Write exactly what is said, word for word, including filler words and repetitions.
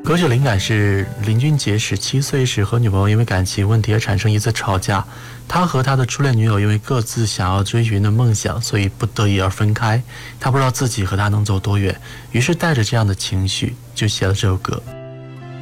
歌曲灵感是林俊杰十七岁时和女朋友因为感情问题而产生一次吵架，他和他的初恋女友因为各自想要追寻的梦想，所以不得已而分开。他不知道自己和他能走多远，于是带着这样的情绪就写了这首歌。